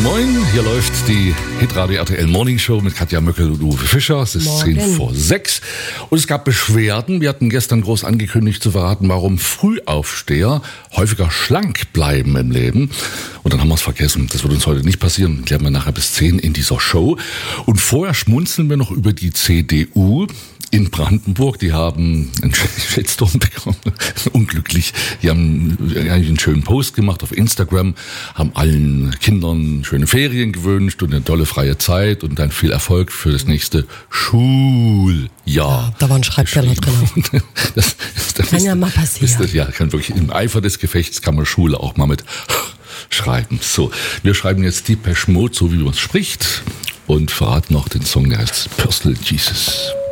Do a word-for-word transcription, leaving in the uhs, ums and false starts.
Moin, hier läuft die Hitradio R T L Morning Show mit Katja Möckel und Uwe Fischer. Es ist Morgen. zehn vor sechs und es gab Beschwerden. Wir hatten gestern groß angekündigt zu verraten, warum Frühaufsteher häufiger schlank bleiben im Leben. Und dann haben wir es vergessen. Das wird uns heute nicht passieren. Das klären wir nachher bis zehn in dieser Show. Und vorher schmunzeln wir noch über die C D U in Brandenburg. Die haben einen Shitstorm bekommen. Unglücklich. Die haben eigentlich einen schönen Post gemacht auf Instagram, haben allen Kindern schöne Ferien gewünscht und eine tolle freie Zeit und dann viel Erfolg für das nächste Schuljahr. Ja, da war ein Schreibfehler drin. Das, das kann ist, ja mal passieren. Ist, ja, kann wirklich im Eifer des Gefechts kann man Schule auch mal mit schreiben. So, wir schreiben jetzt Depeche Mode, so wie man es spricht, und verraten noch den Song, der heißt Personal Jesus.